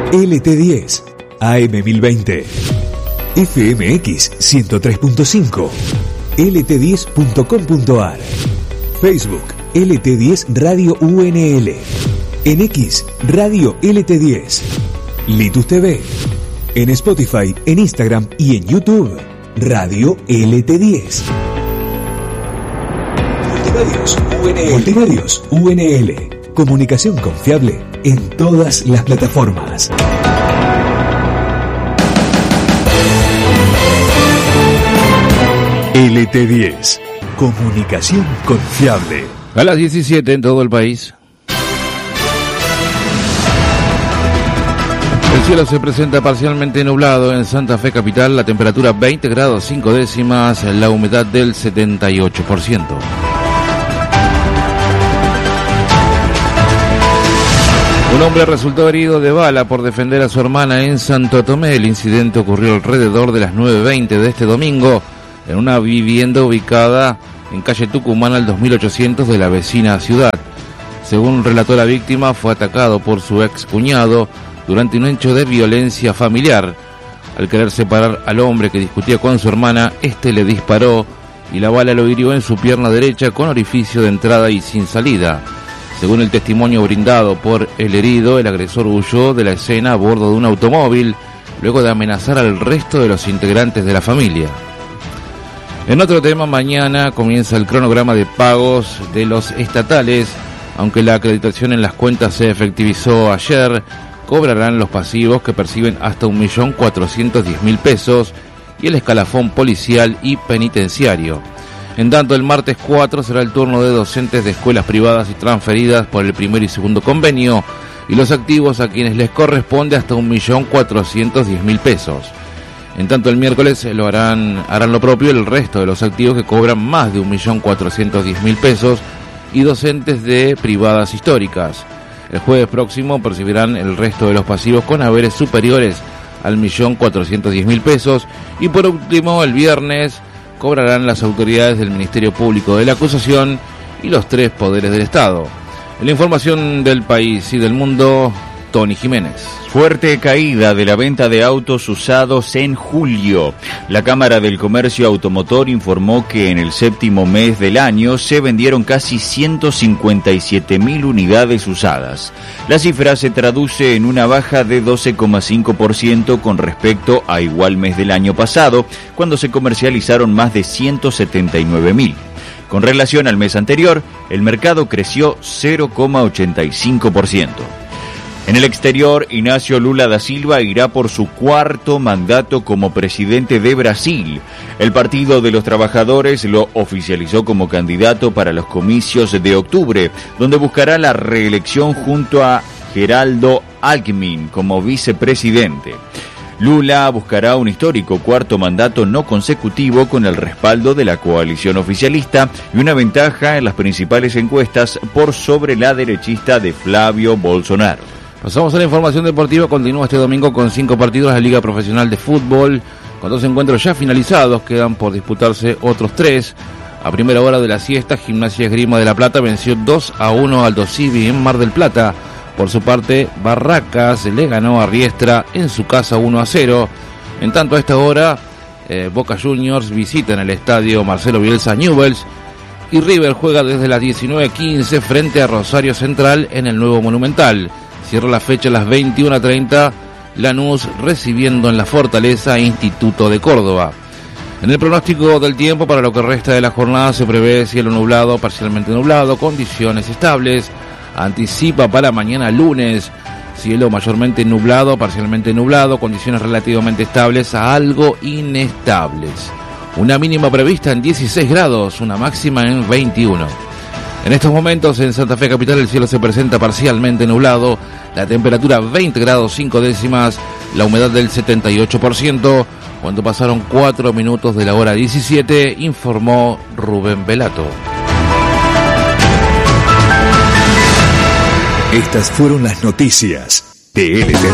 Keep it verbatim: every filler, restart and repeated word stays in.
L T diez, A M mil veinte, F M X ciento tres punto cinco, L T diez punto com punto a r, Facebook L T diez Radio U N L, en X Radio L T diez, Litus T V, en Spotify, en Instagram y en YouTube Radio L T diez. Multimedios U N L. Multimedios U N L. Comunicación confiable en todas las plataformas. L T diez. Comunicación confiable. A las diecisiete en todo el país. El cielo se presenta parcialmente nublado en Santa Fe capital, la temperatura veinte grados cinco décimas, la humedad del setenta y ocho por ciento. Un hombre resultó herido de bala por defender a su hermana en Santo Tomé. El incidente ocurrió alrededor de las nueve veinte de este domingo en una vivienda ubicada en calle Tucumán al dos mil ochocientos de la vecina ciudad. Según relató la víctima, fue atacado por su ex cuñado durante un hecho de violencia familiar. Al querer separar al hombre que discutía con su hermana, este le disparó y la bala lo hirió en su pierna derecha con orificio de entrada y sin salida. Según el testimonio brindado por el herido, el agresor huyó de la escena a bordo de un automóvil luego de amenazar al resto de los integrantes de la familia. En otro tema, mañana comienza el cronograma de pagos de los estatales. Aunque la acreditación en las cuentas se efectivizó ayer, cobrarán los pasivos que perciben hasta un millón cuatrocientos diez mil pesos y el escalafón policial y penitenciario. En tanto, el martes cuatro será el turno de docentes de escuelas privadas y transferidas por el primer y segundo convenio y los activos a quienes les corresponde hasta un millón cuatrocientos diez mil pesos. En tanto, el miércoles lo harán, harán lo propio el resto de los activos que cobran más de un millón cuatrocientos diez mil pesos y docentes de privadas históricas. El jueves próximo percibirán el resto de los pasivos con haberes superiores al millón cuatrocientos diez mil pesos y por último el viernes cobrarán las autoridades del Ministerio Público de la Acusación y los tres poderes del Estado. En la información del país y del mundo, Tony Jiménez. Fuerte caída de la venta de autos usados en julio. La Cámara del Comercio Automotor informó que en el séptimo mes del año se vendieron casi ciento cincuenta y siete mil unidades usadas. La cifra se traduce en una baja de doce coma cinco por ciento con respecto a igual mes del año pasado, cuando se comercializaron más de ciento setenta y nueve mil. Con relación al mes anterior, el mercado creció cero coma ochenta y cinco por ciento. En el exterior, Inácio Lula da Silva irá por su cuarto mandato como presidente de Brasil. El Partido de los Trabajadores lo oficializó como candidato para los comicios de octubre, donde buscará la reelección junto a Geraldo Alckmin como vicepresidente. Lula buscará un histórico cuarto mandato no consecutivo con el respaldo de la coalición oficialista y una ventaja en las principales encuestas por sobre la derechista de Flavio Bolsonaro. Pasamos a la información deportiva. Continúa este domingo con cinco partidos de la Liga Profesional de Fútbol, con dos encuentros ya finalizados. Quedan por disputarse otros tres. A primera hora de la siesta, Gimnasia Esgrima de La Plata venció dos a uno al Aldo Civi en Mar del Plata. Por su parte, Barracas le ganó a Riestra en su casa uno a cero. En tanto, a esta hora, eh, Boca Juniors visita en el estadio Marcelo Bielsa Newell's y River juega desde las diecinueve quince frente a Rosario Central en el nuevo Monumental. Cierra la fecha a las veintiuna treinta, Lanús recibiendo en la Fortaleza Instituto de Córdoba. En el pronóstico del tiempo para lo que resta de la jornada se prevé cielo nublado, parcialmente nublado, condiciones estables. Anticipa para mañana lunes, cielo mayormente nublado, parcialmente nublado, condiciones relativamente estables a algo inestables. Una mínima prevista en dieciséis grados, una máxima en veintiuno. En estos momentos en Santa Fe capital el cielo se presenta parcialmente nublado, la temperatura veinte grados cinco décimas, la humedad del setenta y ocho por ciento. Cuando pasaron cuatro minutos de la hora diecisiete, informó Rubén Velato. Estas fueron las noticias de L T